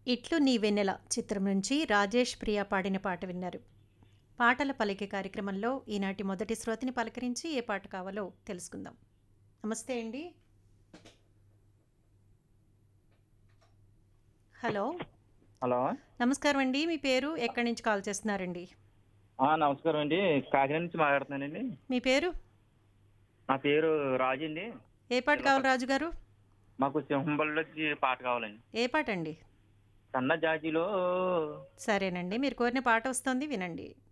ఇట్లు నీ వెన్నెల చిత్రం నుంచి రాజేష్ ప్రియ పాడిన పాట విన్నారు. పాటల పలికే కార్యక్రమంలో ఈనాటి మొదటి శ్రోతని పలకరించి ఏ పాట కావాలో తెలుసుకుందాం. నమస్తే అండి. హలో. హలో. నమస్కారం అండి. మీ పేరు, ఎక్కడి నుంచి కాల్ చేస్తున్నారండి? నమస్కారం అండి. కాకినాడ నుంచి మాట్లాడుతున్నానండి. మీ పేరు? నా పేరు రాజు అండి. ఏ పాట కావాలి రాజు గారు? మాకు సింహంబల్లోకి పాట కావాలండి. ఏ పాట అండి? సన్న జాజిలో. సరేనండి, మీరు కోరిన పాట వస్తుంది, వినండి.